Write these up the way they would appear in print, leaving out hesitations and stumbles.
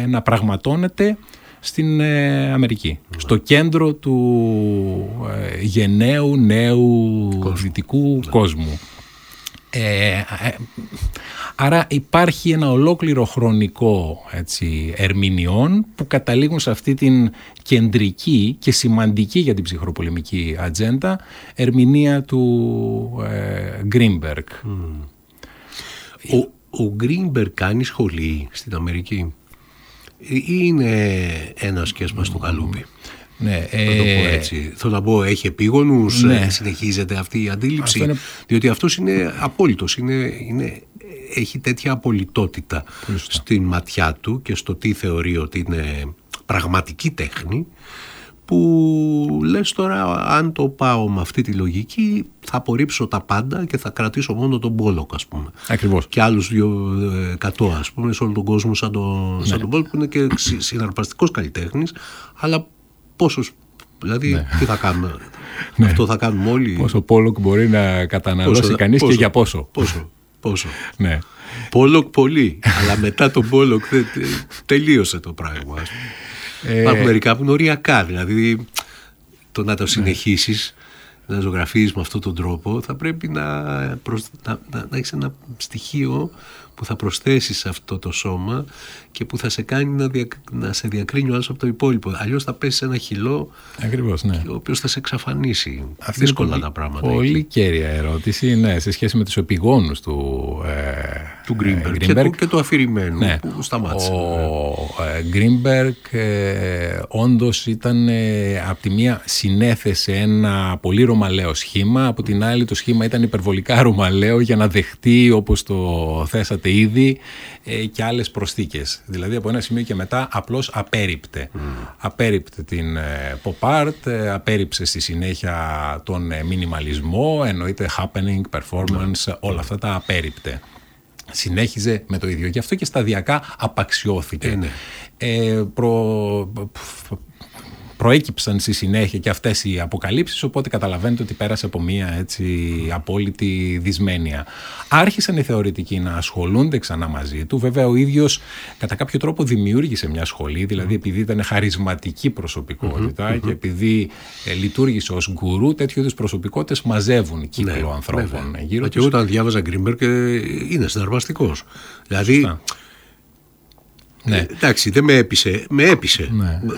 να πραγματώνεται στην Αμερική, στο κέντρο του γενναίου νέου δυτικού κόσμου. Άρα υπάρχει ένα ολόκληρο χρονικό ερμηνεών που καταλήγουν σε αυτή την κεντρική και σημαντική για την ψυχροπολεμική ατζέντα ερμηνεία του Γκρίνμπεργκ. Ο Γκρίνμπεργκ κάνει σχολή στην Αμερική ή είναι ένας και έσπασε στο καλούπι? Ναι, θα το πω έτσι. Θέλω να πω, έχει επίγονους, συνεχίζεται αυτή η αντίληψη, διότι αυτός είναι απόλυτος, έχει τέτοια απολυτότητα στην ματιά του και στο τι θεωρεί ότι είναι πραγματική τέχνη, που λες τώρα, αν το πάω με αυτή τη λογική, θα απορρίψω τα πάντα και θα κρατήσω μόνο τον Πόλοκ, ας πούμε. Ακριβώς. Και άλλους 200, ας πούμε, σε όλο τον κόσμο σαν τον Πόλοκ, που είναι και συναρπαστικός καλλιτέχνης, αλλά πόσος, δηλαδή τι θα κάνουμε? Αυτό θα κάνουμε όλοι? Πόσο Πόλοκ μπορεί να καταναλώσει κανείς και για πόσο? Πόσο. Ναι. Πόλοκ πολύ, αλλά μετά τον Πόλοκ τελείωσε το πράγμα. Υπάρχουν μερικά που είναι οριακά, δηλαδή το να το συνεχίσεις, να ζωγραφίζεις με αυτόν τον τρόπο, θα πρέπει να έχεις ένα στοιχείο που θα προσθέσεις σε αυτό το σώμα και που θα σε κάνει να σε διακρίνει ο άλλος από το υπόλοιπο. Αλλιώς θα πέσεις σε ένα χυλό. Ακριβώς, ναι. Ο οποίος θα σε εξαφανίσει. Δύσκολα τα πράγματα. Πολύ κέρια ερώτηση, ναι, σε σχέση με τους επιγόνους του Γκρίνμπεργκ και του αφηρημένου, ναι, που σταμάτησε. Ο Γκρίνμπεργκ όντως ήταν, από τη μία συνέθεσε ένα πολύ ρωμαλαίο σχήμα, από την άλλη το σχήμα ήταν υπερβολικά ρωμαλαίο για να δεχτεί, όπως το θέσατε ήδη, και άλλες προσθήκες. Δηλαδή από ένα σημείο και μετά απλώς απέρριπτε. Απέρριπτε την pop art, απέρριψε στη συνέχεια τον μινιμαλισμό, εννοείται happening, performance, όλα αυτά τα απέρριπτε. Συνέχιζε με το ίδιο. Γι' αυτό και σταδιακά απαξιώθηκε. Προέκυψαν στη συνέχεια και αυτές οι αποκαλύψεις, οπότε καταλαβαίνετε ότι πέρασε από μία απόλυτη δυσμένεια. Άρχισαν οι θεωρητικοί να ασχολούνται ξανά μαζί του. Βέβαια ο ίδιος κατά κάποιο τρόπο δημιούργησε μια σχολή, δηλαδή επειδή ήταν χαρισματική προσωπικότητα και επειδή λειτουργήσε ως γκουρού, τέτοιου είδους προσωπικότητες μαζεύουν κύκλο ανθρώπων γύρω τους. Και εγώ όταν διάβαζα Γκρίνμπεργκ είναι συναρπαστικός. Δηλαδή, εντάξει, δεν με έπεισε. Με έπεισε.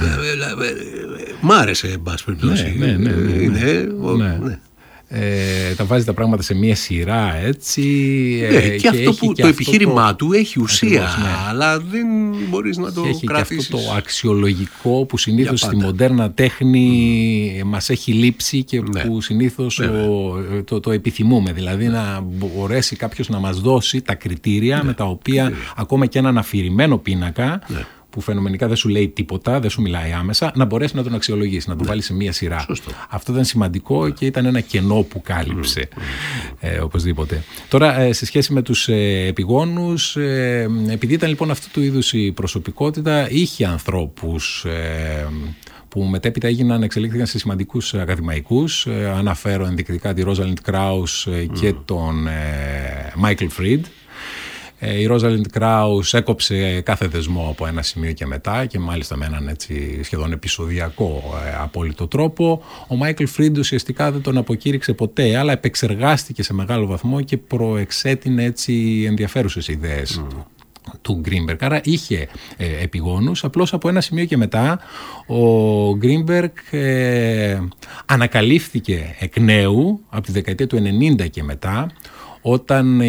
Μ' άρεσε, εν πάση περιπτώσει. Τα βάζει τα πράγματα σε μια σειρά, έτσι. Και αυτό που το επιχείρημά του έχει ουσία, αλλά δεν μπορείς να το κρατήσεις. Έχει και αυτό το αξιολογικό που συνήθως στη μοντέρνα τέχνη μας έχει λείψει και που συνήθως το επιθυμούμε. Δηλαδή να μπορέσει κάποιος να μας δώσει τα κριτήρια με τα οποία ακόμα και έναν αφηρημένο πίνακα, που φαινομενικά δεν σου λέει τίποτα, δεν σου μιλάει άμεσα, να μπορέσει να τον αξιολογήσει, να τον βάλει σε μία σειρά. Σωστό. Αυτό ήταν σημαντικό και ήταν ένα κενό που κάλυψε οπωσδήποτε. Τώρα, σε σχέση με τους επιγόνους, επειδή ήταν λοιπόν αυτού του είδους η προσωπικότητα, είχε ανθρώπους που μετέπειτα εξελίχθηκαν σε σημαντικούς ακαδημαϊκούς. Αναφέρω ενδεικτικά τη Ρόζαλιντ Κράους και τον Μάικλ Φριντ. Η Ρόζαλιντ Κράους έκοψε κάθε δεσμό από ένα σημείο και μετά, και μάλιστα με έναν σχεδόν επεισοδιακό απόλυτο τρόπο. Ο Μάικλ Φριντ ουσιαστικά δεν τον αποκήρυξε ποτέ, αλλά επεξεργάστηκε σε μεγάλο βαθμό και προεξέτεινε ενδιαφέρουσες ιδέες του Γκρίνμπεργκ. Άρα είχε επιγόνους, απλώς από ένα σημείο και μετά ο Γκρίνμπεργκ ανακαλύφθηκε εκ νέου από τη δεκαετία του 90 και μετά, όταν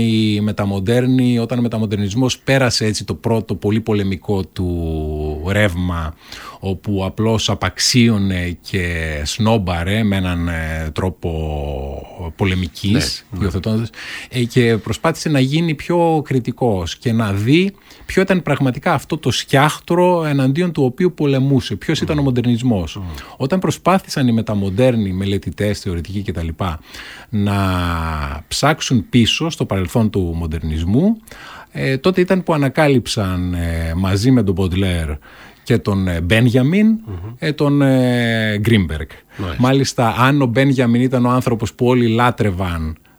ο μεταμοντερνισμός πέρασε το πρώτο πολύ πολεμικό του ρεύμα, όπου απλώς απαξίωνε και σνόμπαρε με έναν τρόπο πολεμικής, και προσπάθησε να γίνει πιο κριτικός και να δει ποιο ήταν πραγματικά αυτό το σκιάχτρο εναντίον του οποίου πολεμούσε, ποιος ήταν ο μοντερνισμός. Όταν προσπάθησαν οι μεταμοντέρνοι μελετητές, θεωρητικοί κτλ. Να ψάξουν πίσω στο παρελθόν του μοντερνισμού, τότε ήταν που ανακάλυψαν μαζί με τον Μποντλέρ και τον Μπένιαμιν τον Γκρίνμπεργκ. Μάλιστα, αν ο Μπένιαμιν ήταν ο άνθρωπος που όλοι λάτρευαν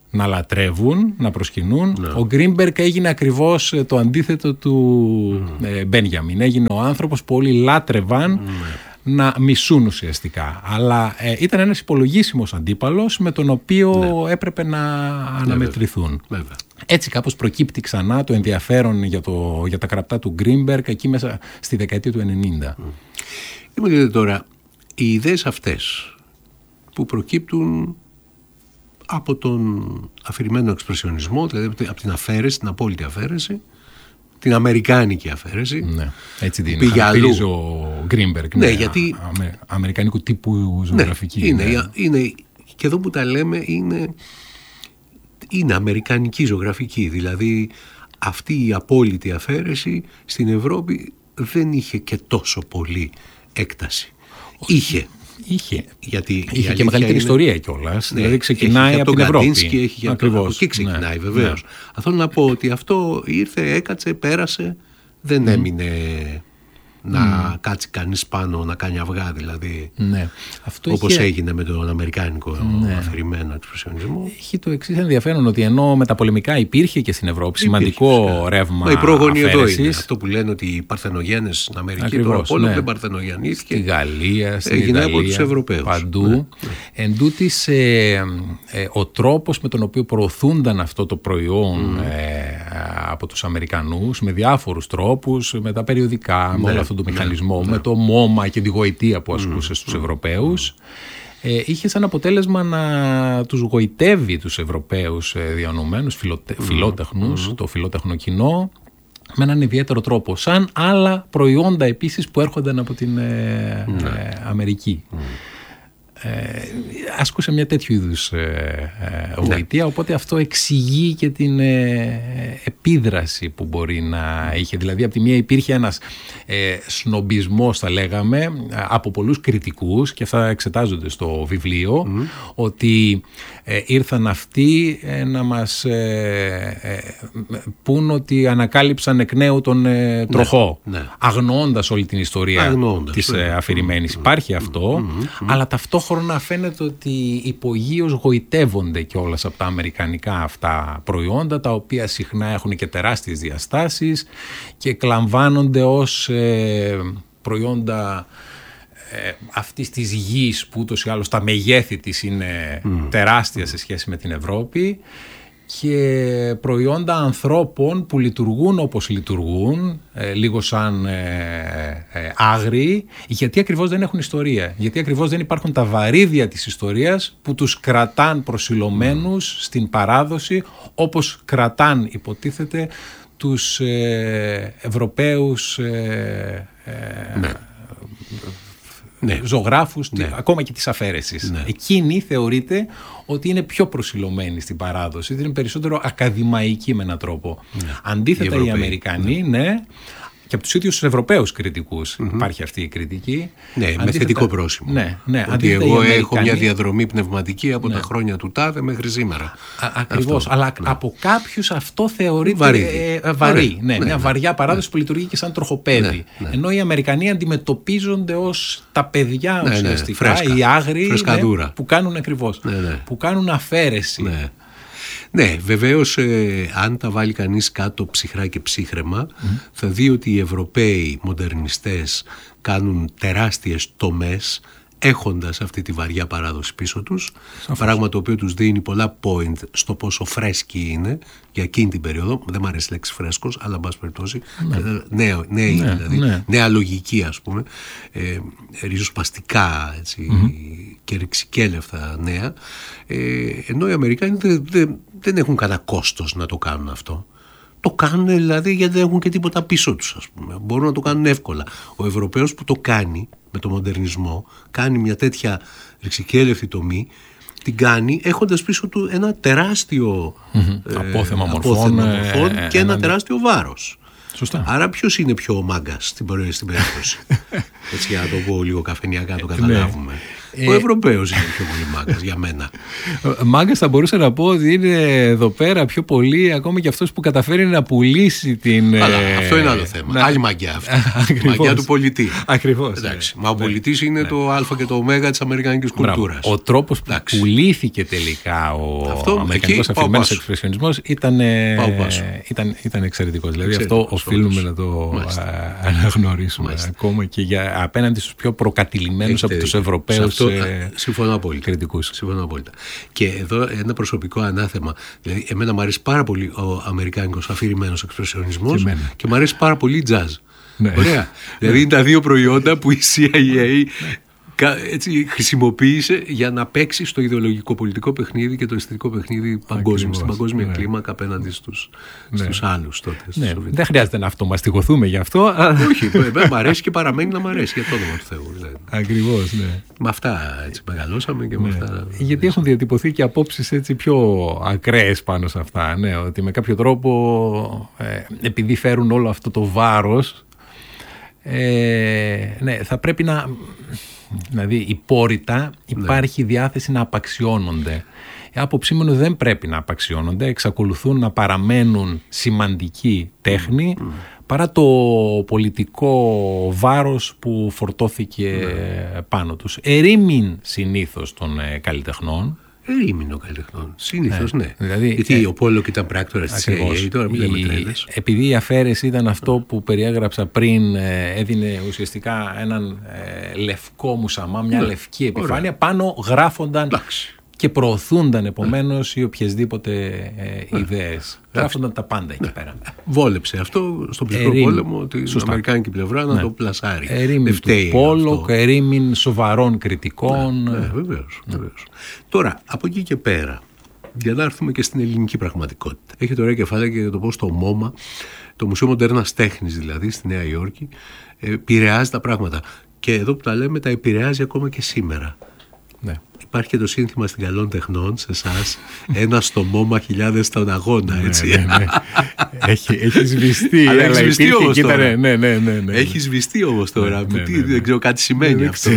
να λατρεύουν, να προσκυνούν. Ο Γκρίνμπεργκ έγινε ακριβώς το αντίθετο του Μπένιαμιν. Έγινε ο άνθρωπος που όλοι λάτρευαν να μισούν ουσιαστικά. Αλλά ήταν ένας υπολογίσιμος αντίπαλος με τον οποίο έπρεπε να αναμετρηθούν. Βέβαια. Έτσι κάπως προκύπτει ξανά το ενδιαφέρον για τα γραπτά του Γκρίνμπεργκ εκεί μέσα στη δεκαετία του 90. Μου δείτε τώρα, οι ιδέες αυτές που προκύπτουν από τον αφηρημένο εξπρεσιονισμό, δηλαδή από την αφαίρεση, την απόλυτη αφαίρεση, την αμερικάνικη αφαίρεση. Ναι, έτσι την χαρακτηρίζει ο Γκρίνμπεργκ. Ναι, γιατί αμερικανικού τύπου ζωγραφική. Είναι, και εδώ που τα λέμε είναι αμερικανική ζωγραφική. Δηλαδή αυτή η απόλυτη αφαίρεση στην Ευρώπη δεν είχε και τόσο πολύ έκταση. Είχε. Γιατί είχε και μεγαλύτερη ιστορία κιόλας. Δηλαδή ξεκινάει από την Ευρώπη. Από εκεί ξεκινάει βεβαίως. Θέλω να πω ότι αυτό ήρθε, έκατσε, πέρασε, δεν έμεινε να κάτσει κανείς πάνω να κάνει αυγά, δηλαδή. Όπως έγινε με τον αμερικάνικο αφηρημένο εξπρεσιονισμό. Έχει το εξής ενδιαφέρον, ότι ενώ μεταπολεμικά υπήρχε και στην Ευρώπη σημαντικό ρεύμα. Οι πρόγονοι εδώ είναι. Αυτό που λένε ότι οι Παρθενογέννες στην Αμερική, τώρα πόλεμο δεν παρθενογεννήθηκε. Στη Γαλλία, στην έγινε Ιταλία, από τους Ευρωπαίους. Παντού. Εν τούτης, ο τρόπος με τον οποίο προωθούνταν αυτό το προϊόν από τους Αμερικανούς, με διάφορους τρόπους, με τα περιοδικά, με όλο αυτό το μηχανισμό, με το μόμα και τη γοητεία που ασκούσε στους Ευρωπαίους, είχε σαν αποτέλεσμα να τους γοητεύει τους Ευρωπαίους διανομένους, φιλότεχνους, το φιλότεχνο κοινό, με έναν ιδιαίτερο τρόπο, σαν άλλα προϊόντα επίσης που έρχονταν από την Αμερική. Άσκουσε μια τέτοιου είδους γοητεία, οπότε αυτό εξηγεί και την επίδραση που μπορεί να είχε. Δηλαδή από τη μία υπήρχε ένας σνομπισμός, θα λέγαμε, από πολλούς κριτικούς, και αυτά εξετάζονται στο βιβλίο, ότι ήρθαν αυτοί να μας πούν ότι ανακάλυψαν εκ νέου τον τροχό, αγνοώντας όλη την ιστορία της αφηρημένης. Υπάρχει αυτό, αλλά ταυτόχρονα φαίνεται ότι υπογείως γοητεύονται κιόλας από τα αμερικανικά αυτά προϊόντα, τα οποία συχνά έχουν και τεράστιες διαστάσεις και εκλαμβάνονται ως προϊόντα αυτής της γης που ούτως ή άλλως τα μεγέθη της είναι τεράστια σε σχέση με την Ευρώπη, και προϊόντα ανθρώπων που λειτουργούν όπως λειτουργούν, λίγο σαν άγριοι, γιατί ακριβώς δεν έχουν ιστορία. Γιατί ακριβώς δεν υπάρχουν τα βαρύδια της ιστορίας που τους κρατάν προσιλωμένους στην παράδοση, όπως κρατάν, υποτίθεται, τους Ευρωπαίους ζωγράφους, ακόμα και της αφαίρεσης. Εκείνοι θεωρείται ότι είναι πιο προσιλωμένοι στην παράδοση, είναι περισσότερο ακαδημαϊκοί με έναν τρόπο. Αντίθετα οι Αμερικανοί, και από τους ίδιους τους Ευρωπαίους κριτικούς υπάρχει αυτή η κριτική. Με θετικό πρόσημο. Ότι εγώ έχω μια διαδρομή πνευματική από τα χρόνια του τάδε μέχρι σήμερα. Ακριβώς. Αλλά από κάποιους αυτό θεωρείται βαρύ. Μια βαριά παράδοση που λειτουργεί και σαν τροχοπέδι. Ενώ οι Αμερικανοί αντιμετωπίζονται ως τα παιδιά ουσιαστικά, οι άγριοι, που κάνουν ακριβώς, που κάνουν αφαίρεση. Ναι, βεβαίως αν τα βάλει κανείς κάτω ψυχρά και ψύχρεμα, θα δει ότι οι Ευρωπαίοι μοντερνιστές κάνουν τεράστιες τομές έχοντας αυτή τη βαριά παράδοση πίσω τους, πράγμα το οποίο τους δίνει πολλά point στο πόσο φρέσκοι είναι για εκείνη την περίοδο. Δεν μου αρέσει η λέξη φρέσκος, αλλά εν πάση περιπτώσει νέα λογική, ας πούμε, ριζοσπαστικά, έτσι, και ρηξικέλευτα νέα, ενώ οι Αμερικάνοι δεν έχουν κανένα κόστος να το κάνουν αυτό. Το κάνουν δηλαδή γιατί δεν έχουν και τίποτα πίσω τους, ας πούμε. Μπορούν να το κάνουν εύκολα. Ο Ευρωπαίος που το κάνει με το μοντερνισμό, κάνει μια τέτοια ρηξικέλευτη τομή, την κάνει έχοντας πίσω του ένα τεράστιο απόθεμα μορφών και ένα τεράστιο βάρος. Σωστά. Άρα ποιος είναι πιο ο μάγκας στην περίπτωση? Έτσι, για να το πω λίγο καφενιακά, το καταλάβουμε. Ο Ευρωπαίος είναι πιο πολύ μάγκας για μένα. Μάγκας θα μπορούσα να πω ότι είναι εδώ πέρα πιο πολύ ακόμη και αυτός που καταφέρει να πουλήσει την. Αλλά αυτό είναι άλλο θέμα. Άλλη μαγιά αυτή. Μαγιά του πολιτή. Ακριβώς. Μα ο πολιτής είναι το α και το ω της αμερικανικής κουλτούρας. Ο τρόπος που πουλήθηκε τελικά ο αμερικανικός αφηρημένος εξπρεσιονισμός ήταν εξαιρετικός. Δηλαδή αυτό οφείλουμε να το αναγνωρίσουμε ακόμα και απέναντι στους πιο προκατηλημένους από τους Ευρωπαίους κριτικούς. Συμφωνώ απόλυτα. Και εδώ ένα προσωπικό ανάθεμα. Δηλαδή, εμένα μου αρέσει πάρα πολύ ο αμερικάνικος αφηρημένος εξπρεσιονισμός και μου αρέσει πάρα πολύ η jazz. Ναι. Ωραία. Δηλαδή είναι τα δύο προϊόντα που η CIA έτσι χρησιμοποίησε για να παίξει στο ιδεολογικό πολιτικό παιχνίδι και το αισθητικό παιχνίδι παγκόσμιο, στην παγκόσμια κλίμακα απέναντι στους άλλους τότε. Ναι. Δεν χρειάζεται να αυτομαστιγωθούμε γι' αυτό. Όχι, μ' αρέσει και παραμένει να μ' αρέσει για το όνομα του Θεού. Ακριβώς, ναι. Με αυτά έτσι μεγαλώσαμε και με αυτά. Γιατί έχουν διατυπωθεί και απόψεις έτσι πιο ακραίες πάνω σε αυτά. Ναι, ότι με κάποιο τρόπο επειδή φέρουν όλο αυτό το βάρος, ναι, θα πρέπει να. Δηλαδή υπόρρητα υπάρχει διάθεση να απαξιώνονται. Η άποψή μου δεν πρέπει να απαξιώνονται, εξακολουθούν να παραμένουν σημαντική τέχνη παρά το πολιτικό βάρος που φορτώθηκε πάνω τους. Ερήμην συνήθως των καλλιτεχνών. Ερήμην των καλλιτεχνών. Συνήθως, ναι. Δηλαδή, γιατί ο Πόλοκ ήταν πράκτορας της CIA, τώρα μην λέμε τρέλες. Επειδή η αφαίρεση ήταν αυτό που περιέγραψα πριν, έδινε ουσιαστικά έναν λευκό μουσαμά, μια λευκή επιφάνεια, πάνω γράφονταν και προωθούνταν επομένως οι οποιασδήποτε ιδέες. Γράφονταν τα πάντα εκεί πέρα. Βόλεψε αυτό στον ψυχρό πόλεμο την αμερικάνικη πλευρά να το πλασάρει. Ερήμην του Πόλοκ, ερήμην σοβαρών κριτικών. Βεβαίως. Τώρα, από εκεί και πέρα, για να έρθουμε και στην ελληνική πραγματικότητα. Έχετε ωραία κεφάλαια και για το πώς το MoMA, το Μουσείο Μοντέρνας Τέχνης δηλαδή, στη Νέα Υόρκη, επηρεάζει τα πράγματα. Και εδώ που τα λέμε, τα επηρεάζει ακόμα και σήμερα. Ναι. Υπάρχει και το σύνθημα στην Καλών Τεχνών, σε εσάς, ένα στο MoMA, χιλιάδες στον αγώνα, έτσι. Ναι. Έχει σβηστεί. Αλλά έχει σβηστεί όμως τώρα. Ναι. Έχει σβηστεί όμως τώρα. Δεν ξέρω κάτι σημαίνει αυτό.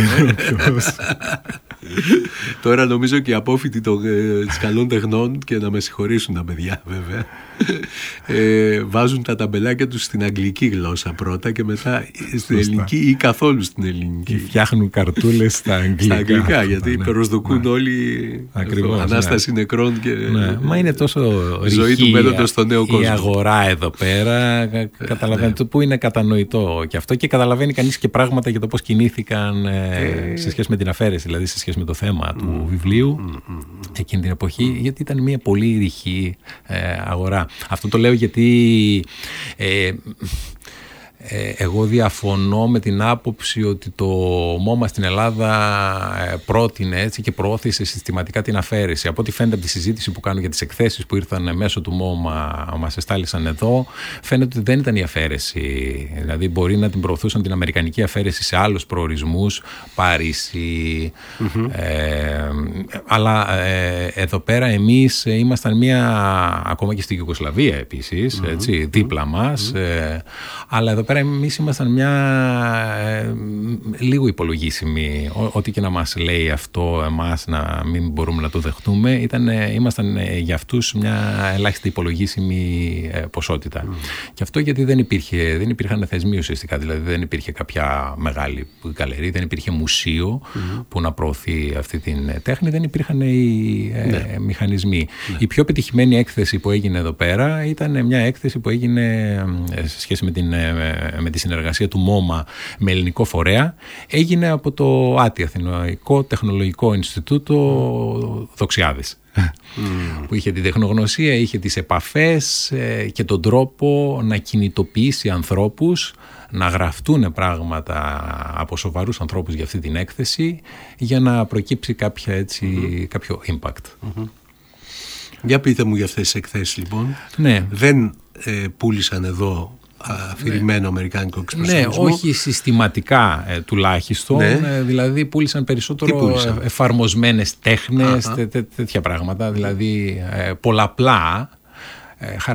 Τώρα νομίζω και οι απόφοιτοι της Καλών Τεχνών, και να με συγχωρήσουν τα παιδιά βέβαια, βάζουν τα ταμπελάκια τους στην αγγλική γλώσσα πρώτα και μετά στην ελληνική ή καθόλου στην ελληνική. Και φτιάχνουν καρτούλες στα αγγλικά. Γιατί προσδοκούν όλοι Ανάσταση νεκρών και μα είναι τόσο ζωή του μέλλοντος στο νέο κόσμο. Η αγορά εδώ πέρα, καταλαβαίνετε που είναι κατανοητό και αυτό, και καταλαβαίνει κανείς και πράγματα για το πώς κινήθηκαν σε σχέση με την αφαίρεση, δηλαδή σε σχέση με το θέμα του βιβλίου εκείνη την εποχή, γιατί ήταν μια πολύ ρηχή αγορά. Αυτό το λέω γιατί εγώ διαφωνώ με την άποψη ότι το MoMA στην Ελλάδα πρότεινε έτσι και προώθησε συστηματικά την αφαίρεση. Από ό,τι φαίνεται από τη συζήτηση που κάνω για τις εκθέσεις που ήρθαν μέσω του MoMA, μας εστάλησαν εδώ, φαίνεται ότι δεν ήταν η αφαίρεση. Δηλαδή μπορεί να την προωθούσαν την αμερικανική αφαίρεση σε άλλους προορισμούς, Παρίσι, αλλά εδώ πέρα εμείς ήμασταν ακόμα και στη Ιουγκοσλαβία επίσης, έτσι, δίπλα μας, αλλά εδώ πέρα εμείς ήμασταν λίγο υπολογίσιμοι. Ό,τι και να μας λέει αυτό εμάς να μην μπορούμε να το δεχτούμε, ήμασταν για αυτούς μια ελάχιστη υπολογίσιμη ποσότητα. Και αυτό γιατί δεν υπήρχαν θεσμοί ουσιαστικά, δηλαδή δεν υπήρχε κάποια μεγάλη γκαλερί, δεν υπήρχε μουσείο που να προωθεί αυτή την τέχνη, δεν υπήρχαν οι μηχανισμοί. Η πιο πετυχημένη έκθεση που έγινε εδώ πέρα ήταν μια έκθεση που έγινε σε σχέση με τη συνεργασία του MoMA με ελληνικό φορέα, έγινε από το ΆΤΙ, Αθηναϊκό Τεχνολογικό Ινστιτούτο Δοξιάδης, που είχε την τεχνογνωσία, είχε τις επαφές και τον τρόπο να κινητοποιήσει ανθρώπους, να γραφτούν πράγματα από σοβαρούς ανθρώπους για αυτή την έκθεση, για να προκύψει κάποιο impact. Για πείτε μου για αυτές τις εκθέσεις λοιπόν. Ναι. Δεν πούλησαν εδώ αφηρημένο αμερικάνικο εξπρεσιονισμό. Ναι, όχι συστηματικά τουλάχιστον. Δηλαδή πούλησαν περισσότερο εφαρμοσμένες τέχνες, τέτοια πράγματα. Δηλαδή πολλαπλά,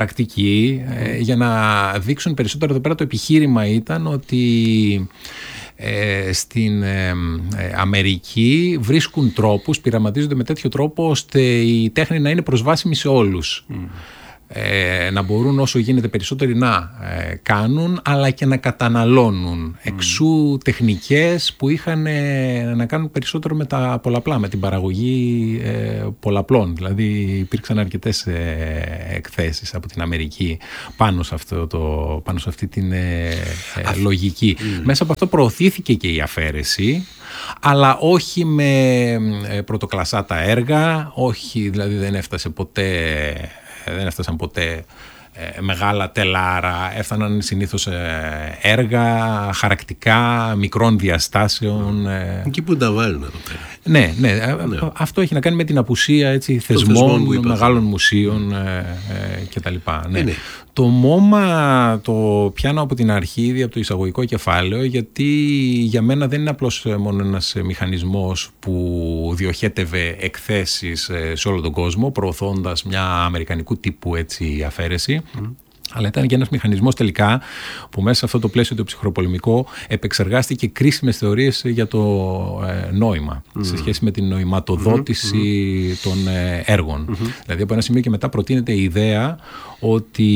χαρακτική, για να δείξουν περισσότερο. Εδώ πέρα το επιχείρημα ήταν ότι στην Αμερική βρίσκουν τρόπους, πειραματίζονται με τέτοιο τρόπο ώστε η τέχνη να είναι προσβάσιμη σε όλους. Να μπορούν όσο γίνεται περισσότεροι να κάνουν, αλλά και να καταναλώνουν. Εξού τεχνικές που είχαν να κάνουν περισσότερο με τα πολλαπλά, με την παραγωγή πολλαπλών. Δηλαδή υπήρξαν αρκετές εκθέσεις από την Αμερική πάνω σε αυτή την λογική. Μέσα από αυτό προωθήθηκε και η αφαίρεση, αλλά όχι με πρωτοκλασσάτα έργα, όχι, δηλαδή δεν έφτασαν ποτέ μεγάλα τελάρα, έφταναν συνήθως έργα χαρακτικά μικρών διαστάσεων. Εκεί που τα βάλουν εδώ πέρα. Ναι. Αυτό έχει να κάνει με την απουσία θεσμών μεγάλων μουσείων κτλ. Ναι. Το MoMA το πιάνω από την αρχή, ήδη από το εισαγωγικό κεφάλαιο, γιατί για μένα δεν είναι απλώς μόνο ένας μηχανισμός που διοχέτευε εκθέσεις σε όλο τον κόσμο, προωθώντας μια αμερικανικού τύπου αφαίρεση. Αλλά ήταν και ένας μηχανισμός τελικά που μέσα σε αυτό το πλαίσιο το ψυχροπολεμικό επεξεργάστηκε κρίσιμες θεωρίες για το νόημα σε σχέση με την νοηματοδότηση των έργων. Δηλαδή από ένα σημείο και μετά προτείνεται η ιδέα ότι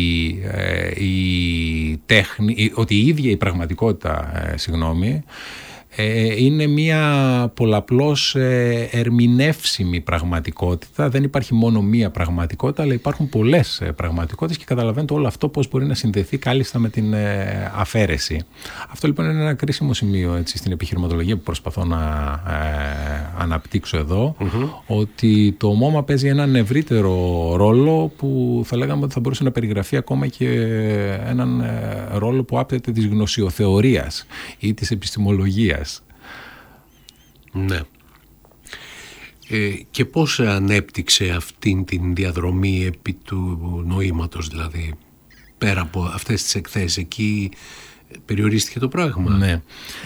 η ίδια η πραγματικότητα είναι μια πολλαπλώς ερμηνεύσιμη πραγματικότητα. Δεν υπάρχει μόνο μία πραγματικότητα, αλλά υπάρχουν πολλές πραγματικότητες και καταλαβαίνετε όλο αυτό πώς μπορεί να συνδεθεί κάλλιστα με την αφαίρεση. Αυτό λοιπόν είναι ένα κρίσιμο σημείο στην επιχειρηματολογία που προσπαθώ να αναπτύξω εδώ, ότι το MoMA παίζει έναν ευρύτερο ρόλο που θα λέγαμε ότι θα μπορούσε να περιγραφεί ακόμα και έναν ρόλο που άπτεται της γνωσιοθεωρίας ή της επιστημολογίας. Ναι. Και πώς ανέπτυξε αυτήν την διαδρομή επί του νοήματος, δηλαδή πέρα από αυτές τις εκθέσεις, εκεί περιορίστηκε το πράγμα? Ναι.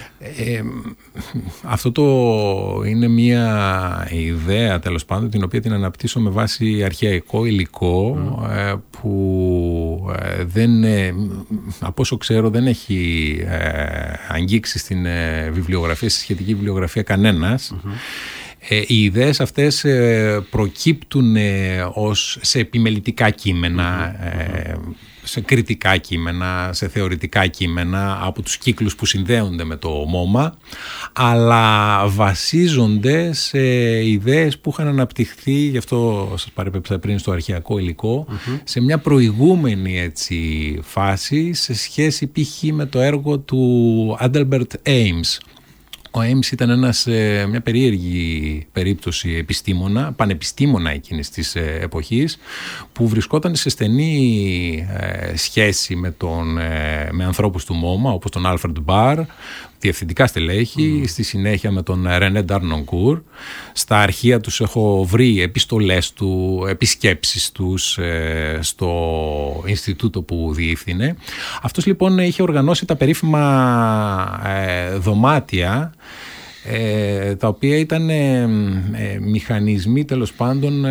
Αυτό είναι μια ιδέα τέλος πάντων την οποία την αναπτύσσω με βάση αρχαϊκό υλικό που από όσο ξέρω δεν έχει αγγίξει στην βιβλιογραφία, στη σχετική βιβλιογραφία κανένας. Οι ιδέες αυτές προκύπτουν σε επιμελητικά κείμενα, σε κριτικά κείμενα, σε θεωρητικά κείμενα από τους κύκλους που συνδέονται με το MoMA, αλλά βασίζονται σε ιδέες που είχαν αναπτυχθεί, γι' αυτό σας παρέπεψα πριν στο αρχαϊκό υλικό, σε μια προηγούμενη φάση σε σχέση π.χ. με το έργο του Adelbert Ames. Ο Ames ήταν μια περίεργη περίπτωση πανεπιστήμονα εκείνης της εποχής, που βρισκόταν σε στενή σχέση με ανθρώπους του MoMA, όπως τον Alfred Barr, διευθυντικά στελέχη, στη συνέχεια με τον René Darnoncourt. Στα αρχεία τους έχω βρει επιστολές του, επισκέψεις τους στο Ινστιτούτο που διεύθυνε. Αυτός λοιπόν είχε οργανώσει τα περίφημα δωμάτια, τα οποία ήταν μηχανισμοί τέλος πάντων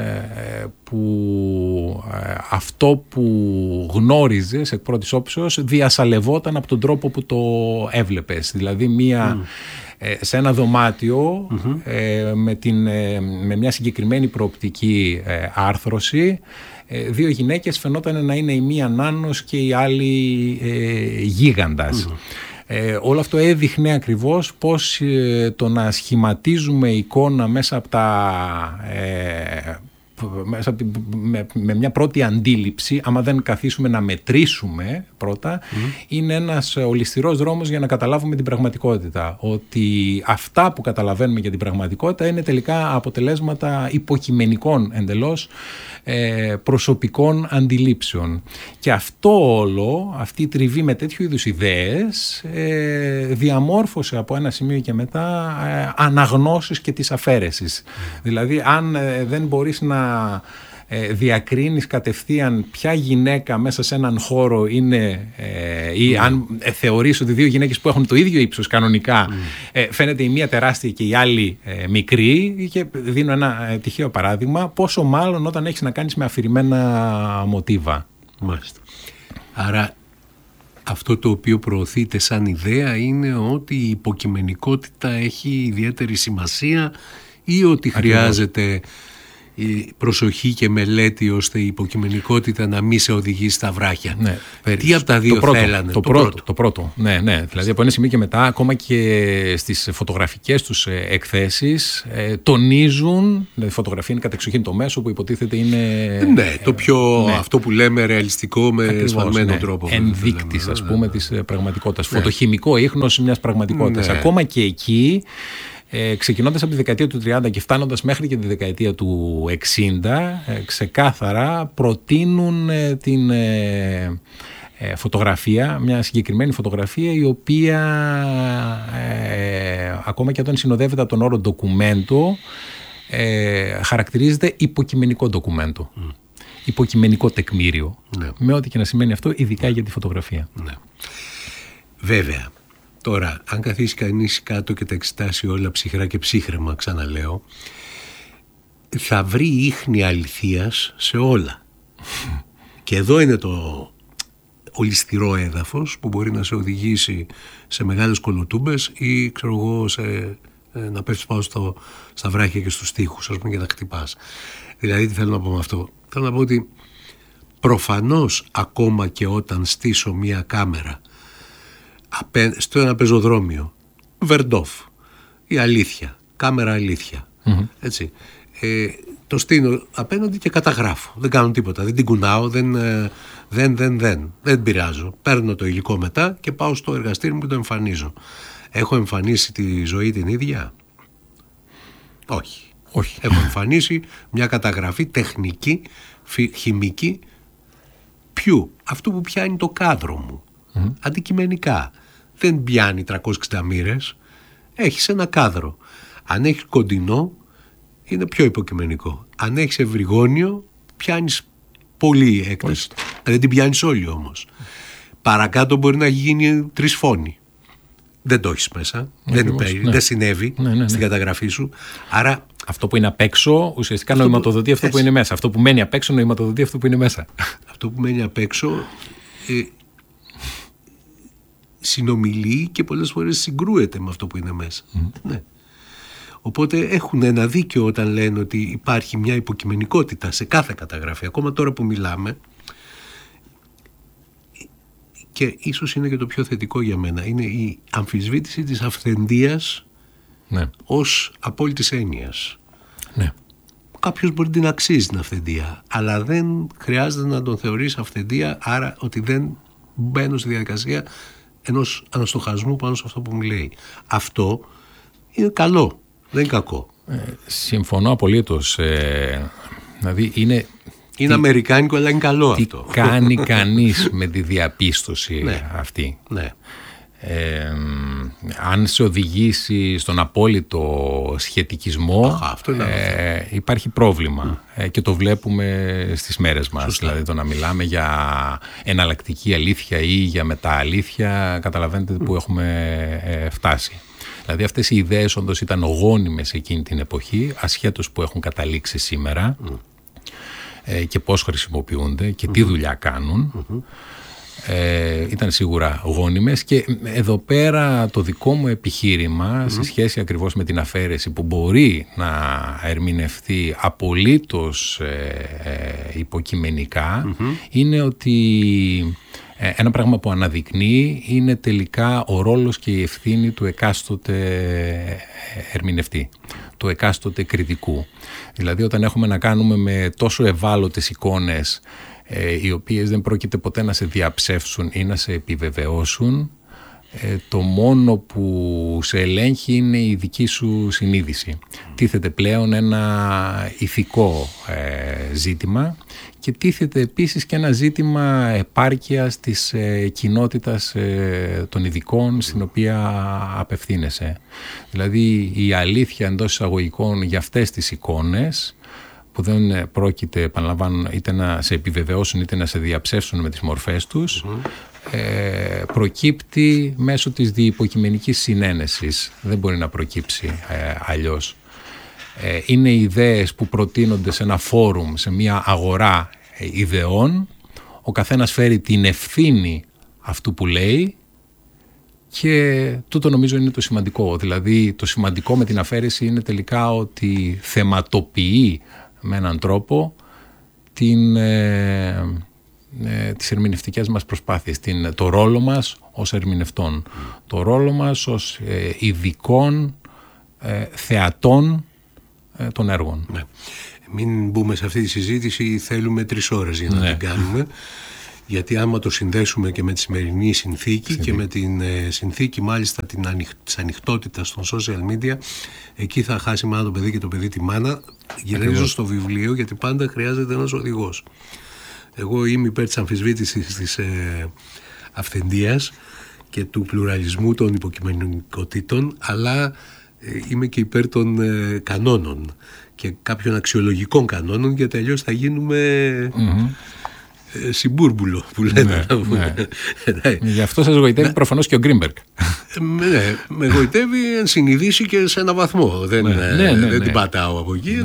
που αυτό που γνώριζες εκ πρώτης όψεως διασαλευόταν από τον τρόπο που το έβλεπες. Δηλαδή σε ένα δωμάτιο με μια συγκεκριμένη προοπτική άρθρωση, δύο γυναίκες φαινόταν να είναι η μία νάνος και η άλλη γίγαντας. Όλο αυτό έδειχνε ακριβώς πώς το να σχηματίζουμε εικόνα μέσα από με μια πρώτη αντίληψη, άμα δεν καθίσουμε να μετρήσουμε πρώτα, είναι ένας ολισθηρός δρόμος για να καταλάβουμε την πραγματικότητα. Ότι αυτά που καταλαβαίνουμε για την πραγματικότητα είναι τελικά αποτελέσματα υποκειμενικών εντελώς προσωπικών αντιλήψεων. Και αυτό όλο, αυτή η τριβή με τέτοιου είδους ιδέες διαμόρφωσε από ένα σημείο και μετά αναγνώσεις και της αφαίρεσης. Δηλαδή αν δεν μπορείς να διακρίνεις κατευθείαν ποια γυναίκα μέσα σε έναν χώρο είναι ή αν θεωρείς ότι δύο γυναίκες που έχουν το ίδιο ύψος κανονικά φαίνεται η μία τεράστια και η άλλη μικρή, και δίνω ένα τυχαίο παράδειγμα, πόσο μάλλον όταν έχεις να κάνεις με αφηρημένα μοτίβα. Μάλιστα. Άρα αυτό το οποίο προωθείται σαν ιδέα είναι ότι η υποκειμενικότητα έχει ιδιαίτερη σημασία ή ότι χρειάζεται η προσοχή και μελέτη ώστε η υποκειμενικότητα να μην σε οδηγεί στα βράχια. Ναι, τι από τα δύο θέλανε? Το πρώτο. Ναι. Δηλαδή από ένα σημείο και μετά, ακόμα και στις φωτογραφικές τους εκθέσεις, τονίζουν, δηλαδή η φωτογραφία είναι κατεξοχήν το μέσο που υποτίθεται είναι... Ναι, το πιο αυτό που λέμε ρεαλιστικό με σφαλμένο τρόπο. Ενδείκτης, ας πούμε, της πραγματικότητας. Φωτοχημικό ίχνος μιας πραγματικότητας. Ακόμα και εκεί... ξεκινώντας από τη δεκαετία του 30 και φτάνοντας μέχρι και τη δεκαετία του 60, ξεκάθαρα προτείνουν την φωτογραφία, μια συγκεκριμένη φωτογραφία η οποία ακόμα και όταν συνοδεύεται από τον όρο ντοκουμέντο χαρακτηρίζεται υποκειμενικό ντοκουμέντο, υποκειμενικό τεκμήριο, με ό,τι και να σημαίνει αυτό, ειδικά για τη φωτογραφία. Ναι. Βέβαια. Τώρα, αν καθίσει κανείς κάτω και τα εξετάσει όλα ψυχρά και ψύχρεμα, ξαναλέω, θα βρει ίχνη αληθείας σε όλα. Και εδώ είναι το ολισθηρό έδαφος που μπορεί να σε οδηγήσει σε μεγάλες κολοτούμπες ή, ξέρω εγώ, να πέφτεις πάνω στα βράχια και στους τοίχους, ας πούμε, και να χτυπάς. Δηλαδή, τι θέλω να πω με αυτό? Θέλω να πω ότι προφανώς ακόμα και όταν στήσω μία κάμερα στο ένα πεζοδρόμιο, Βερντόφ, η αλήθεια, κάμερα αλήθεια, έτσι, το στείνω απέναντι και καταγράφω, δεν κάνω τίποτα, δεν την κουνάω, δεν πειράζω, παίρνω το υλικό μετά και πάω στο εργαστήρι μου και το εμφανίζω. Έχω εμφανίσει τη ζωή την ίδια? Όχι. Έχω εμφανίσει μια καταγραφή τεχνική, χημική, αυτού που πιάνει το κάδρο μου, αντικειμενικά. Δεν πιάνει 360 μοίρες, έχεις ένα κάδρο. Αν έχεις κοντινό, είναι πιο υποκειμενικό. Αν έχεις ευρυγόνιο, πιάνεις πολύ έκταση. Δεν την πιάνεις όλη όμως. Παρακάτω μπορεί να γίνει τρισφώνη. Δεν το έχεις μέσα, δεν συνέβη στην καταγραφή σου. Άρα, αυτό που είναι απ' έξω ουσιαστικά νοηματοδοτεί αυτό που είναι μέσα. Αυτό που μένει απ' έξω νοηματοδοτεί αυτό που είναι μέσα. Αυτό που μένει απ' έξω συνομιλεί και πολλές φορές συγκρούεται με αυτό που είναι μέσα. Ναι. Οπότε έχουν ένα δίκιο όταν λένε ότι υπάρχει μια υποκειμενικότητα σε κάθε καταγραφή. Ακόμα τώρα που μιλάμε, και ίσως είναι και το πιο θετικό για μένα, είναι η αμφισβήτηση της αυθεντίας ως απόλυτης έννοιας. Ναι. Κάποιος μπορεί την αξίζει την αυθεντία, αλλά δεν χρειάζεται να τον θεωρείς αυθεντία, άρα ότι δεν μπαίνω στη διαδικασία ενός αναστοχασμού πάνω σε αυτό που μου λέει. Αυτό είναι καλό, δεν είναι κακό. Συμφωνώ απολύτως. Δηλαδή είναι αμερικάνικο, αλλά είναι καλό αυτό. Τι κάνει κανείς με τη διαπίστωση αυτή? Ναι. Αν σε οδηγήσει στον απόλυτο σχετικισμό, υπάρχει πρόβλημα και το βλέπουμε στις μέρες μας. Σωστά. Δηλαδή το να μιλάμε για εναλλακτική αλήθεια ή για μετααλήθεια, καταλαβαίνετε που έχουμε φτάσει. Δηλαδή αυτές οι ιδέες όντως ήταν γόνιμες εκείνη την εποχή, ασχέτως που έχουν καταλήξει σήμερα και πώς χρησιμοποιούνται και τι δουλειά κάνουν. Ήταν σίγουρα γόνιμες και εδώ πέρα το δικό μου επιχείρημα σε σχέση ακριβώς με την αφαίρεση που μπορεί να ερμηνευτεί απολύτως υποκειμενικά είναι ότι ένα πράγμα που αναδεικνύει είναι τελικά ο ρόλος και η ευθύνη του εκάστοτε ερμηνευτή, του εκάστοτε κριτικού. Δηλαδή όταν έχουμε να κάνουμε με τόσο ευάλωτες εικόνες οι οποίες δεν πρόκειται ποτέ να σε διαψεύσουν ή να σε επιβεβαιώσουν, το μόνο που σε ελέγχει είναι η δική σου συνείδηση. Τίθεται πλέον ένα ηθικό ζήτημα και τίθεται επίσης και ένα ζήτημα επάρκειας της κοινότητας των ειδικών στην οποία απευθύνεσαι. Δηλαδή η αλήθεια εντός εισαγωγικών για αυτές τις εικόνες που δεν πρόκειται, επαναλαμβάνω, είτε να σε επιβεβαιώσουν είτε να σε διαψεύσουν με τις μορφές τους, προκύπτει μέσω της διυποκειμενικής συνένεσης. Δεν μπορεί να προκύψει αλλιώς. Είναι ιδέες που προτείνονται σε ένα φόρουμ, σε μια αγορά ιδεών. Ο καθένας φέρει την ευθύνη αυτού που λέει, και τούτο νομίζω είναι το σημαντικό. Δηλαδή το σημαντικό με την αφαίρεση είναι τελικά ότι θεματοποιεί με έναν τρόπο τις ερμηνευτικές μας προσπάθειες, το ρόλο μας ως ερμηνευτών, το ρόλο μας ως ειδικών θεατών των έργων. Ναι. Μην μπούμε σε αυτή τη συζήτηση, θέλουμε 3 ώρες για να την κάνουμε, γιατί άμα το συνδέσουμε και με τη σημερινή συνθήκη και με την συνθήκη μάλιστα της ανοιχτότητας των social media, εκεί θα χάσει η μάνα το παιδί και το παιδί τη μάνα. Γυρίζω στο βιβλίο, γιατί πάντα χρειάζεται ένας οδηγός. Εγώ είμαι υπέρ της αμφισβήτησης της αυθεντίας και του πλουραλισμού των υποκειμενικοτήτων, αλλά είμαι και υπέρ των κανόνων και κάποιων αξιολογικών κανόνων, γιατί αλλιώς θα γίνουμε συμπούρμπουλο που λένε. Γι' αυτό σας γοητεύει προφανώς και ο Γκρίνμπεργκ. Ναι, με γοητεύει εν συνειδήσει και σε ένα βαθμό. Δεν την πατάω από εκεί.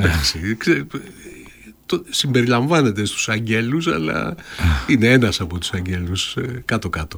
Συμπεριλαμβάνεται στους αγγέλους, αλλά είναι ένας από τους αγγέλους κάτω-κάτω.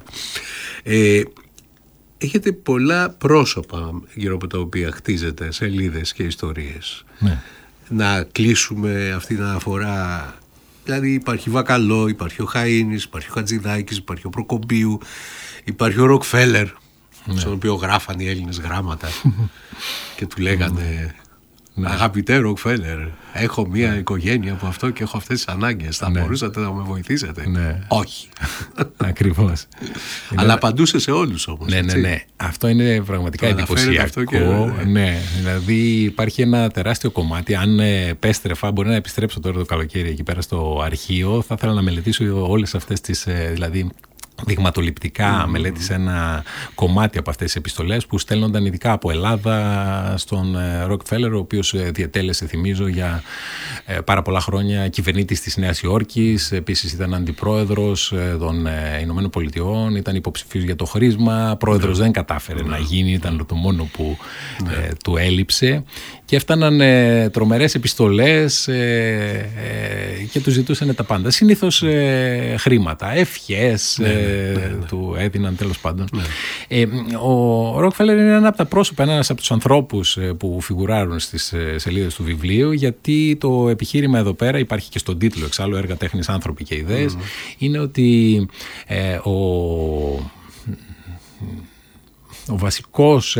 Έχετε πολλά πρόσωπα γύρω από τα οποία χτίζετε σελίδες και ιστορίες. Ναι. Να κλείσουμε αυτή την αναφορά. Δηλαδή υπάρχει Βακαλό, υπάρχει ο Χαΐνης, υπάρχει ο Χατζηδάκης, υπάρχει ο Προκοπίου, υπάρχει ο Ροκφέλερ, στον οποίο γράφαν οι Έλληνες γράμματα και του λέγανε αγαπητέ Ροκφέλερ, έχω μια οικογένεια από αυτό και έχω αυτές τις ανάγκες, θα μπορούσατε να με βοηθήσετε? Όχι. Ακριβώς. Αλλά απαντούσε σε όλους όμως. Ναι. Αυτό είναι πραγματικά εντυπωσιακό. Ναι, δηλαδή υπάρχει ένα τεράστιο κομμάτι. Αν επέστρεφα, μπορεί να επιστρέψω τώρα το καλοκαίρι εκεί πέρα στο αρχείο, θα ήθελα να μελετήσω όλες αυτές τις, δηλαδή, δειγματοληπτικά μελέτησε ένα κομμάτι από αυτές τις επιστολές που στέλνονταν ειδικά από Ελλάδα στον Ροκφέλερ, ο οποίος διετέλεσε, θυμίζω, για πάρα πολλά χρόνια κυβερνήτης της Νέας Υόρκης. Επίσης ήταν αντιπρόεδρος των Ηνωμένων Πολιτειών, ήταν υποψηφίος για το χρήσμα, πρόεδρος δεν κατάφερε να γίνει, ήταν το μόνο που του έλειψε, και έφταναν τρομερές επιστολές και του ζητούσαν τα πάντα, συνήθως χρήματα, ευχές του έδιναν, τέλος πάντων. Ο Ροκφέλερ είναι ένα από τα πρόσωπα, ένας από τους ανθρώπους που φιγουράρουν στις σελίδες του βιβλίου, γιατί το επιχείρημα εδώ πέρα υπάρχει και στον τίτλο εξάλλου, έργα τέχνης, άνθρωποι και ιδέες, είναι ότι ο βασικός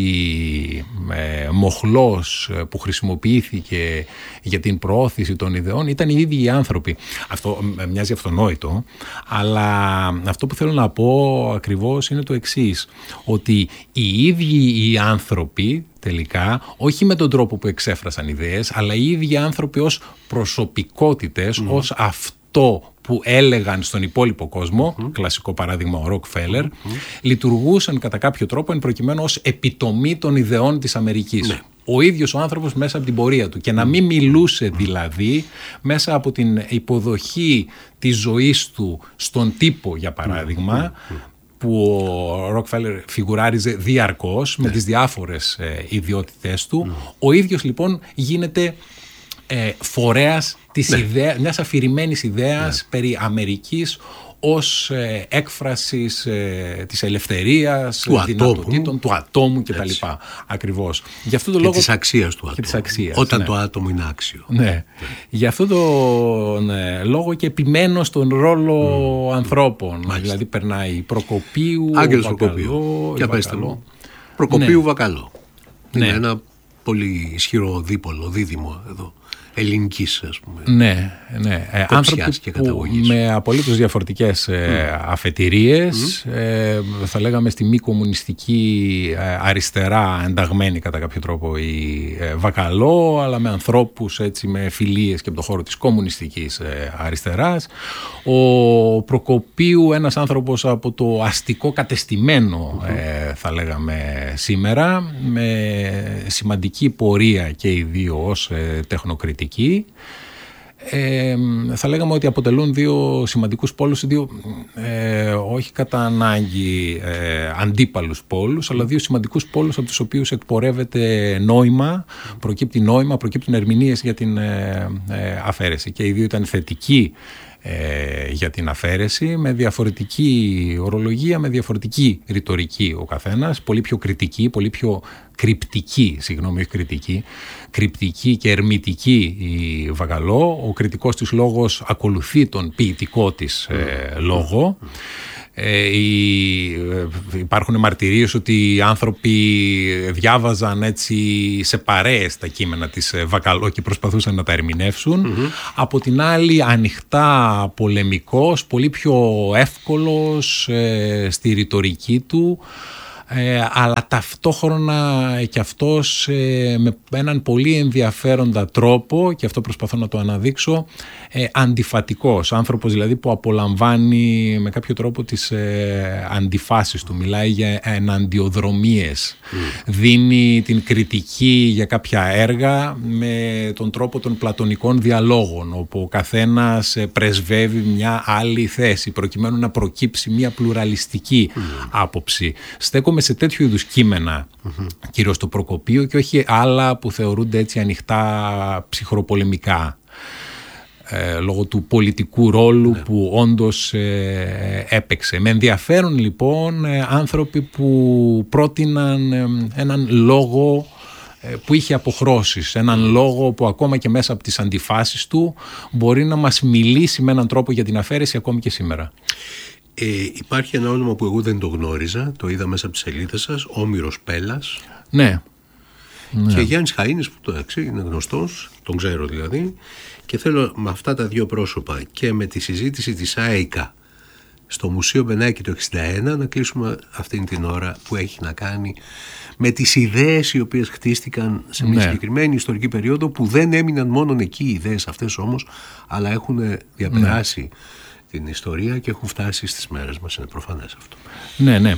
μοχλός που χρησιμοποιήθηκε για την προώθηση των ιδεών ήταν οι ίδιοι οι άνθρωποι. Αυτό μοιάζει αυτονόητο, αλλά αυτό που θέλω να πω ακριβώς είναι το εξής, ότι οι ίδιοι οι άνθρωποι τελικά, όχι με τον τρόπο που εξέφρασαν ιδέες, αλλά οι ίδιοι άνθρωποι ως προσωπικότητες, ως αυτό που έλεγαν στον υπόλοιπο κόσμο, κλασικό παράδειγμα ο Ροκφέλερ, λειτουργούσαν κατά κάποιο τρόπο εν προκειμένου ως επιτομή των ιδεών της Αμερικής. Ο ίδιος ο άνθρωπος μέσα από την πορεία του, και να μην μιλούσε δηλαδή μέσα από την υποδοχή της ζωής του στον τύπο, για παράδειγμα, που ο Ροκφέλερ φιγουράριζε διαρκώς με τις διάφορες ιδιότητές του. Ο ίδιος λοιπόν γίνεται φορέας της ιδέας, μιας αφηρημένης ιδέας περί Αμερικής ως έκφρασης της ελευθερίας, των δυνατοτήτων του ατόμου κτλ. Ακριβώς. Γι' αυτό το λόγο, της αξίας του ατόμου. Όταν το άτομο είναι άξιο. Ναι. Γι' αυτό τον λόγο και επιμένω στον ρόλο ανθρώπων. Δηλαδή περνάει Προκοπίου, Άγγελος Προκοπίου και Προκοπίου Βακαλό. Είναι ένα πολύ ισχυρό δίδυμο εδώ. Ελληνικής, ας πούμε. Ναι. Άνθρωποι που με απολύτως διαφορετικές αφετηρίες, θα λέγαμε στη μη κομμουνιστική αριστερά ενταγμένη κατά κάποιο τρόπο η Βακαλό, αλλά με ανθρώπους έτσι με φιλίες και από το χώρο της κομμουνιστικής αριστεράς. Ο Προκοπίου, ένας άνθρωπος από το αστικό κατεστημένο, θα λέγαμε σήμερα, με σημαντική πορεία και οι δύο ως τεχνοκριτικοί. Θα λέγαμε ότι αποτελούν δύο σημαντικούς πόλους, όχι κατά ανάγκη αντίπαλους πόλους, αλλά δύο σημαντικούς πόλους από τους οποίους εκπορεύεται νόημα, προκύπτουν ερμηνείες για την αφαίρεση, και οι δύο ήταν θετικοί για την αφαίρεση, με διαφορετική ορολογία, με διαφορετική ρητορική ο καθένας, πολύ πιο κριτική, πολύ πιο κρυπτική, όχι κριτική, κρυπτική και ερμητική η Βαγαλό. Ο κριτικός της λόγος ακολουθεί τον ποιητικό της λόγο. Υπάρχουν μαρτυρίες ότι οι άνθρωποι διάβαζαν έτσι σε παρέες τα κείμενα της Βακαλό και προσπαθούσαν να τα ερμηνεύσουν. Από την άλλη, ανοιχτά πολεμικός, πολύ πιο εύκολος στη ρητορική του, αλλά ταυτόχρονα και αυτός με έναν πολύ ενδιαφέροντα τρόπο, και αυτό προσπαθώ να το αναδείξω, αντιφατικός, άνθρωπος δηλαδή που απολαμβάνει με κάποιο τρόπο τις αντιφάσεις του, μιλάει για εναντιοδρομίες, δίνει την κριτική για κάποια έργα με τον τρόπο των πλατωνικών διαλόγων, όπου ο καθένας πρεσβεύει μια άλλη θέση προκειμένου να προκύψει μια πλουραλιστική άποψη. Στέκομαι σε τέτοιου είδους κείμενα, κυρίως το Προκοπείο, και όχι άλλα που θεωρούνται έτσι ανοιχτά ψυχροπολεμικά, λόγω του πολιτικού ρόλου που όντως έπαιξε. Με ενδιαφέρον λοιπόν άνθρωποι που πρότειναν έναν λόγο που είχε αποχρώσεις, έναν λόγο που ακόμα και μέσα από τις αντιφάσεις του μπορεί να μας μιλήσει με έναν τρόπο για την αφαίρεση ακόμη και σήμερα. Υπάρχει ένα όνομα που εγώ δεν το γνώριζα, το είδα μέσα από τις σελίδες σας, Όμηρος Πέλλας. Ναι. Και Γιάννης Χαΐνης, που το είναι γνωστός, τον ξέρω δηλαδή, και θέλω με αυτά τα δύο πρόσωπα και με τη συζήτηση της ΆΕΚΑ στο Μουσείο Μπενάκη το 1961 να κλείσουμε αυτήν την ώρα που έχει να κάνει με τις ιδέες οι οποίες χτίστηκαν σε μια συγκεκριμένη ιστορική περίοδο, που δεν έμειναν μόνο εκεί οι ιδέες αυτές όμως, αλλά έχουν διαπεράσει την ιστορία και έχουν φτάσει στις μέρες μας. Είναι προφανές αυτό. Ναι.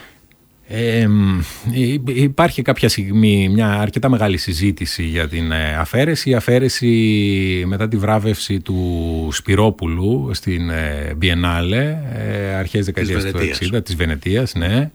Υπάρχει κάποια στιγμή μια αρκετά μεγάλη συζήτηση για την αφαίρεση. Η αφαίρεση μετά τη βράβευση του Σπυρόπουλου στην Biennale αρχές δεκαετίας του 60 της Βενετίας, ναι.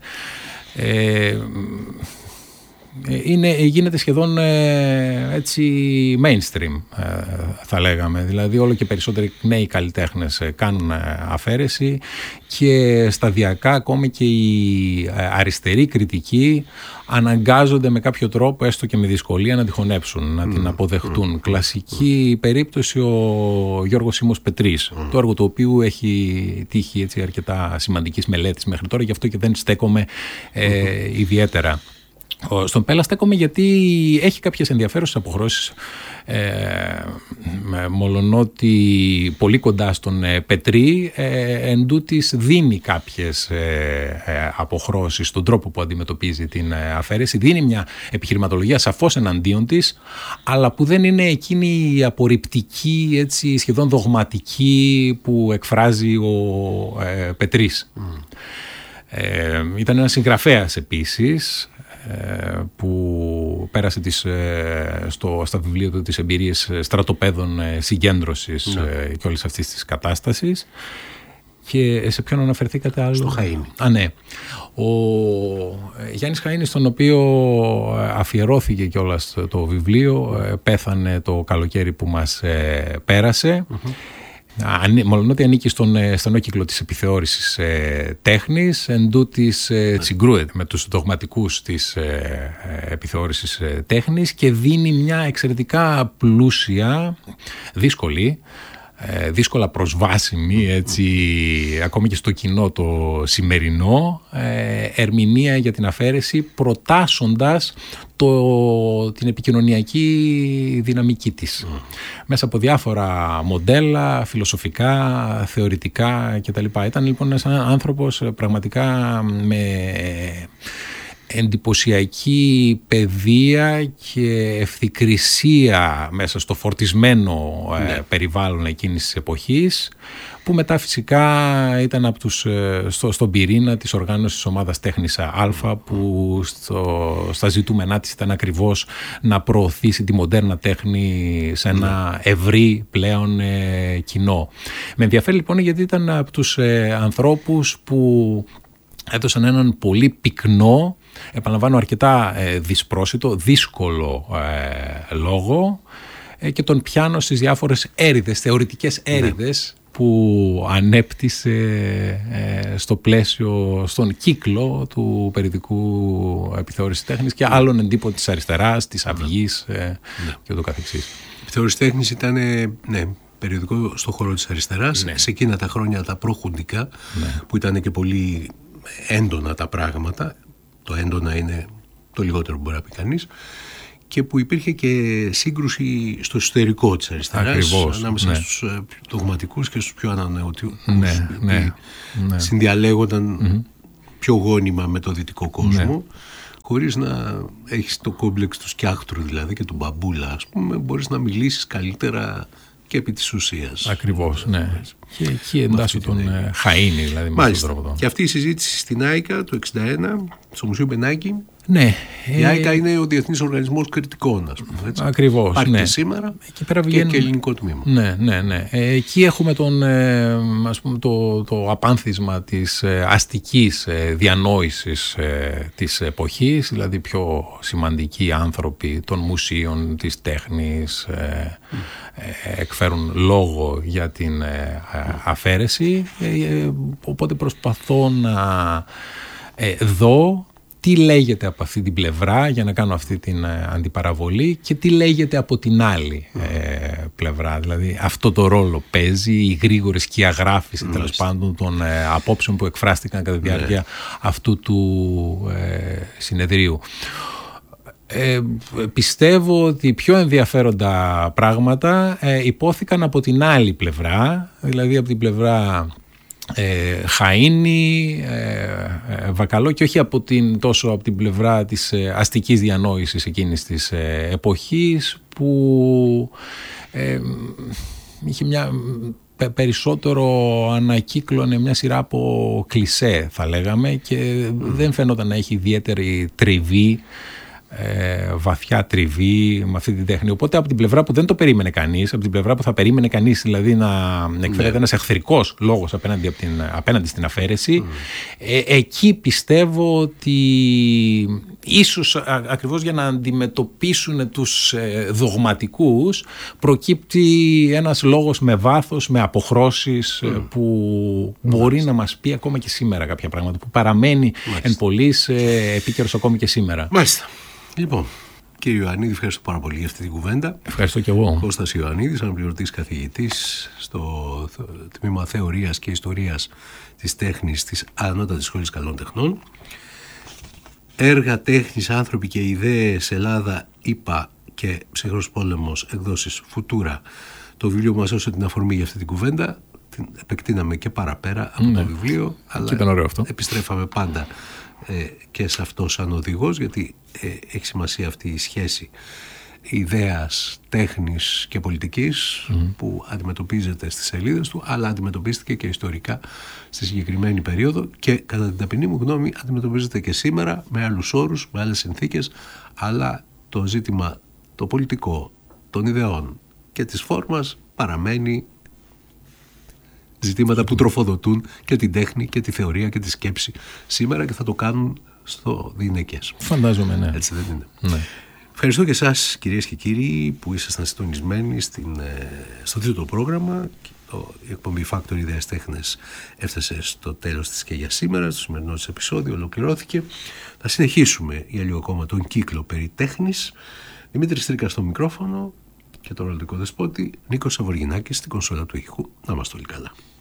Γίνεται σχεδόν έτσι mainstream, θα λέγαμε. Δηλαδή όλο και περισσότεροι νέοι καλλιτέχνες κάνουν αφαίρεση και σταδιακά ακόμη και οι αριστεροί κριτικοί αναγκάζονται με κάποιο τρόπο, έστω και με δυσκολία, να τη χωνέψουν, να την αποδεχτούν. Κλασική περίπτωση ο Γιώργος Σίμος Πετρής, το έργο του οποίου έχει τύχει έτσι αρκετά σημαντικής μελέτης μέχρι τώρα, γι' αυτό και δεν στέκομαι ιδιαίτερα. Στον Πέλλα στέκομαι γιατί έχει κάποιες ενδιαφέρουσες αποχρώσεις, μολονότι πολύ κοντά στον Πετρή, εντούτοις δίνει κάποιες αποχρώσεις στον τρόπο που αντιμετωπίζει την αφαίρεση, δίνει μια επιχειρηματολογία σαφώς εναντίον της, αλλά που δεν είναι εκείνη η απορριπτική, έτσι, σχεδόν δογματική που εκφράζει ο Πετρής. Ήταν ένας συγγραφέας επίσης, που πέρασε στα βιβλία του τις εμπειρίες στρατοπέδων συγκέντρωσης και όλης αυτής της κατάστασης. Και σε ποιον αναφερθήκατε άλλο? Στο Χαΐνη. Ναι. Ο Γιάννης Χαΐνης, στον οποίο αφιερώθηκε κιόλας το βιβλίο, πέθανε το καλοκαίρι που μας πέρασε. Μολονότι ανήκει στον στενό κύκλο της επιθεώρησης τέχνης, εντούτοις συγκρούεται με τους δογματικούς της επιθεώρησης τέχνης και δίνει μια εξαιρετικά πλούσια, δύσκολα προσβάσιμη, έτσι, ακόμη και στο κοινό το σημερινό, ερμηνεία για την αφαίρεση, προτάσσοντας την επικοινωνιακή δυναμική της μέσα από διάφορα μοντέλα, φιλοσοφικά, θεωρητικά κτλ. Ήταν λοιπόν ένας άνθρωπος πραγματικά με εντυπωσιακή παιδεία και ευθυκρισία μέσα στο φορτισμένο περιβάλλον εκείνης της εποχής, που μετά φυσικά ήταν από στον πυρήνα της οργάνωσης της ομάδας Τέχνης Α, που στα ζητούμενά της ήταν ακριβώς να προωθήσει τη μοντέρνα τέχνη σε ένα ευρύ πλέον κοινό. Με ενδιαφέρει λοιπόν γιατί ήταν από τους ανθρώπους που έδωσαν έναν πολύ πυκνό, επαναλαμβάνω αρκετά δυσπρόσιτο, δύσκολο λόγο, και τον πιάνω στις διάφορες έρηδες, θεωρητικές έρηδες που ανέπτυσε στο πλαίσιο, στον κύκλο του περιοδικού Επιθεώρηση Τέχνης και άλλων εντύπων της αριστεράς, της αυγής και ούτω καθεξής. Επιθεώρηση Τέχνης ήταν περιοδικό στον χώρο της αριστεράς, σε εκείνα τα χρόνια τα προχουντικά, που ήταν και πολύ έντονα τα πράγματα. Το έντονα είναι το λιγότερο που μπορεί να πει κανείς, και που υπήρχε και σύγκρουση στο εσωτερικό της αριστεράς. Ακριβώς, ανάμεσα στους δογματικούς και στους πιο ανανεωτικούς, συνδιαλέγονταν πιο γόνιμα με το δυτικό κόσμο, χωρίς να έχεις το κόμπλεξ του σκιάχτρου δηλαδή και του μπαμπούλα, ας πούμε, μπορείς να μιλήσεις καλύτερα και επί της ουσίας. Ακριβώς, ναι. Και εκεί εντάσσω τον Χαΐνη, δηλαδή. Μάλιστα. Και αυτή η συζήτηση στην Άικα το 1961, στο Μουσείο Μπενάκη. Ναι. Η Άικα είναι ο Διεθνής Οργανισμός Κριτικών, ας πούμε. Έτσι. Ακριβώς. Υπάρχει και σήμερα και ελληνικό τμήμα. Ναι. Εκεί έχουμε το απάνθισμα της αστικής διανόησης της εποχής, δηλαδή πιο σημαντικοί άνθρωποι των μουσείων, της τέχνης, εκφέρουν λόγο για την αφαίρεση, οπότε προσπαθώ να δω τι λέγεται από αυτή την πλευρά για να κάνω αυτή την αντιπαραβολή και τι λέγεται από την άλλη πλευρά. Δηλαδή αυτό το ρόλο παίζει η γρήγορη σκιαγράφηση τέλος πάντων των απόψεων που εκφράστηκαν κατά τη διάρκεια αυτού του συνεδρίου. Πιστεύω ότι οι πιο ενδιαφέροντα πράγματα υπόθηκαν από την άλλη πλευρά, δηλαδή από την πλευρά Χαΐνη, Βακαλό, και όχι τόσο από την πλευρά της αστικής διανόησης εκείνης της εποχής, που είχε περισσότερο ανακύκλωνε μια σειρά από κλισέ, θα λέγαμε, και δεν φαίνονταν να έχει ιδιαίτερη τριβή, βαθιά τριβή με αυτή την τέχνη. Οπότε από την πλευρά που δεν το περίμενε κανείς, από την πλευρά που θα περίμενε κανείς δηλαδή να εκφέρεται ένας εχθρικός λόγος απέναντι στην αφαίρεση, εκεί πιστεύω ότι ίσως ακριβώς για να αντιμετωπίσουν τους δογματικούς προκύπτει ένας λόγος με βάθος, με αποχρώσεις, που μπορεί να μας πει ακόμα και σήμερα κάποια πράγματα, που παραμένει εν πολλοίς επίκαιρος ακόμη και σήμερα. Μάλιστα. Λοιπόν, κύριε Ιωαννίδη, ευχαριστώ πάρα πολύ για αυτή την κουβέντα. Ευχαριστώ και εγώ. Κώστας Ιωαννίδης, αναπληρωτής καθηγητής στο τμήμα Θεωρίας και Ιστορίας της Τέχνης της Ανώτατης Σχολής Καλών Τεχνών. Έργα τέχνης, άνθρωποι και ιδέες, Ελλάδα, ΗΠΑ και ψυχρός πόλεμος, εκδόσεις Φουτούρα. Το βιβλίο που μας έδωσε την αφορμή για αυτή την κουβέντα. Την επεκτείναμε και παραπέρα από το βιβλίο, αλλά ήταν ωραίο αυτό. Επιστρέφαμε πάντα και σε αυτό σαν οδηγός, γιατί έχει σημασία αυτή η σχέση ιδέας, τέχνης και πολιτικής που αντιμετωπίζεται στις σελίδες του, αλλά αντιμετωπίστηκε και ιστορικά στη συγκεκριμένη περίοδο και κατά την ταπεινή μου γνώμη αντιμετωπίζεται και σήμερα με άλλους όρους, με άλλες συνθήκες, αλλά το ζήτημα το πολιτικό των ιδεών και της φόρμας παραμένει ζητήματα που τροφοδοτούν και την τέχνη και τη θεωρία και τη σκέψη σήμερα, και θα το κάνουν στο διηνεκές. Φαντάζομαι, ναι. Έτσι δεν είναι? Ναι. Ευχαριστώ και εσάς, κυρίες και κύριοι, που ήσασταν συντονισμένοι στο τρίτο πρόγραμμα. Η εκπομπή Factor Ιδέες Τέχνες έφτασε στο τέλος της και για σήμερα. Στο σημερινό της επεισόδιο ολοκληρώθηκε. Θα συνεχίσουμε για λίγο ακόμα τον κύκλο περί τέχνης. Δημήτρης Τρίκας στο μικρόφωνο και τον ρολτικό δεσπότη, Νίκος Σαβοργινάκης στην κονσόλα του ήχου. Να είμαστε όλοι καλά.